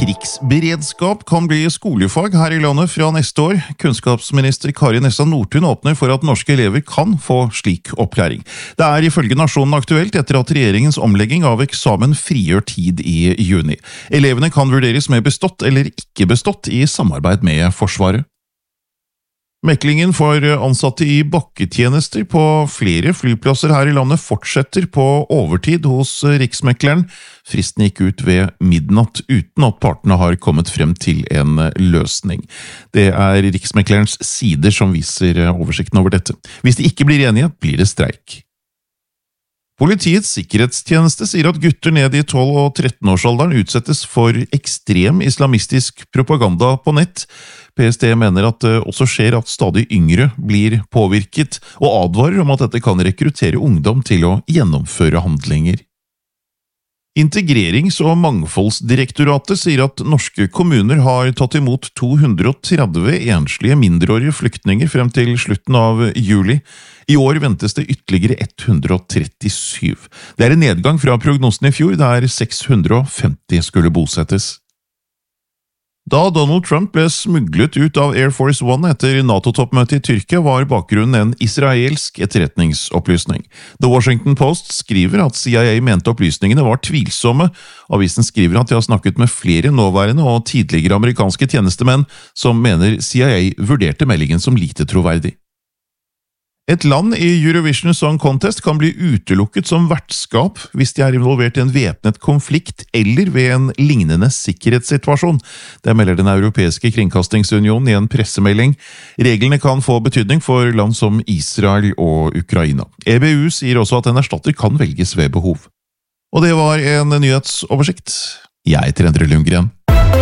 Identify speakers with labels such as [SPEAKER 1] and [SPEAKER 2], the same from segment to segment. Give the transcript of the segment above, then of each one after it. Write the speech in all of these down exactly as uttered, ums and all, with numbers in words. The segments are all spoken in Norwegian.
[SPEAKER 1] Krigsberedskap kan bli skolefag her i landet fra neste år. Kunnskapsminister Kari Nessa Nordtun åpner for at norske elever kan få slik opplæring. Det er ifølge Nasjonen aktuelt etter at regjeringens omlegging av eksamen frigjør tid i juni. Elevene kan vurderes med bestått eller ikke bestått i samarbeid med Forsvaret. Meklingen for ansatte i bakketjenester på flere flyplasser her i landet fortsetter på overtid hos Riksmekleren. Fristen gikk ut ved midnatt uten at partene har kommet frem til en løsning. Det er Riksmeklerens sider som viser oversikten over dette. Hvis de ikke blir enige, blir det streik. Politiets sikkerhetstjeneste sier at gutter ned i tolv- og tretten-årsalderen utsettes for ekstrem islamistisk propaganda på nett. P S T mener at det også skjer at stadig yngre blir påvirket, og advarer om at dette kan rekruttere ungdom til å gjennomføre handlinger. Integrerings- og mangfoldsdirektoratet sier at norske kommuner har tatt imot to hundre og tretti enslige mindreårige flyktninger frem til slutten av juli. I år ventes det ytterligere ett hundre og trettisju. Det er en nedgang fra prognosen i fjor, der seks hundre og femti skulle bosettes. Da Donald Trump ble smuglet ut av Air Force One etter NATO-toppmøtet i Tyrkia, var bakgrunnen en israelsk etterretningsopplysning. The Washington Post skriver at C I A mente opplysningene var tvilsomme. Avisen skriver at de har snakket med flere nåværende og tidligere amerikanske tjenestemenn som mener C I A vurderte meldingen som lite troverdig. Et land i Eurovision Song Contest kan bli utelukket som vertskap hvis de er involvert i en væpnet konflikt eller ved en lignende sikkerhetssituasjon. Det melder den europeiske kringkastingsunionen i en pressemelding. Reglene kan få betydning for land som Israel og Ukraina. E B U sier også at en erstatter kan velges ved behov. Og det var en nyhetsoversikt. Jeg heter Endre Lundgren.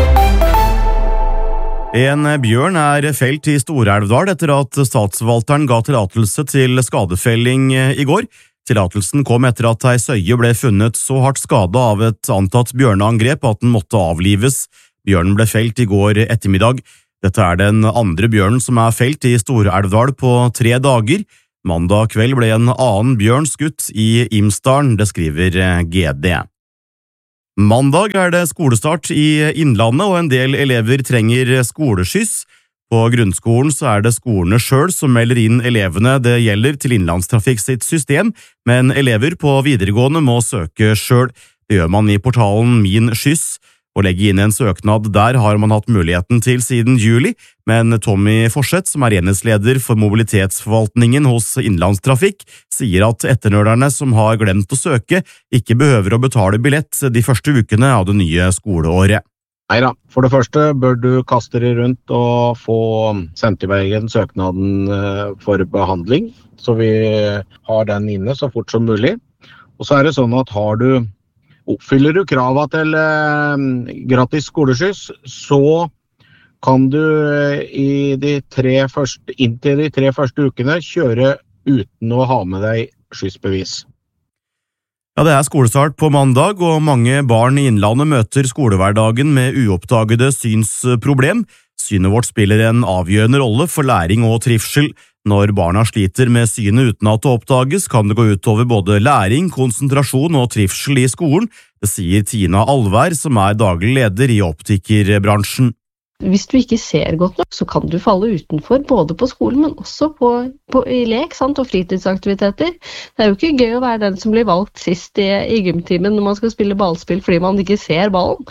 [SPEAKER 2] En bjørn er felt i Stor-Elvdal etter at statsforvalteren ga tillatelse til skadefelling i går. Tillatelsen kom etter at ei søye ble funnet så hardt skadet av et antatt bjørneangrep at den måtte avlives. Bjørnen ble felt i går ettermiddag. Dette er den andre bjørnen som er felt i Stor-Elvdal på tre dager. Mandag kveld ble en annen bjørn skutt i Imsdalen, det skriver G D. Mandag er det skolestart i Innlandet, og en del elever trenger skoleskyss. På grunnskolen så er det skolene selv som melder inn elevene det gjelder til Innlandstrafikk sitt system, men elever på videregående må søke selv. Det gjør man i portalen Min Skyss. Å legge inn en søknad der har man hatt muligheten til siden juli, men Tommy Forseth, som er enhetsleder for mobilitetsforvaltningen hos Innlandstrafikk, sier at etternølerne som har glemt å søke, ikke behøver å betale billett de første ukene av det nye skoleåret.
[SPEAKER 3] Neida, for det første bør du kaste deg rundt og få sendt i veien søknaden for behandling, så vi har den inne så fort som mulig. Og så er det sånn at har du Oppfyller du kravet til eh, gratis skoleskyss, så kan du eh, i de tre første, inntil de tre første ukene kjøre uten å ha med deg skyssbevis.
[SPEAKER 2] Ja, det er skolestart på mandag, og mange barn i Innlandet møter skolehverdagen med uoppdagede synsproblem. Synet vårt spiller en avgjørende rolle for læring og trivsel. Når barna sliter med synet uten at det oppdages, kan det gå utover både læring, konsentrasjon og trivsel i skolen. Det sier Tina Alvær, som er daglig leder i optikerbransjen.
[SPEAKER 4] Hvis du ikke ser godt nok, så kan du falle utenfor, både på skolen, men også på, på, i lek sant, og fritidsaktiviteter. Det er jo ikke gøy å være den som blir valgt sist i, i gymtimen når man skal spille ballspill fordi man ikke ser ballen.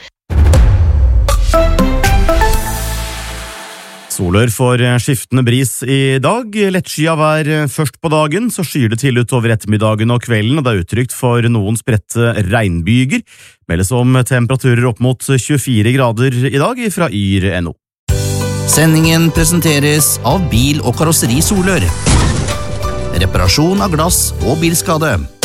[SPEAKER 2] Soler for skiftende bris i dag. Lettskia vær først på dagen, så skyr det til utover ettermiddagen og kvelden, og det er uttrykt for noen spredte regnbyger. Meldes om temperaturer opp mot tjuefire grader i dag fra yr punktum no.
[SPEAKER 5] Sendingen presenteres av Bil- og Karosseri Solør. Reparasjon av glass og bilskade.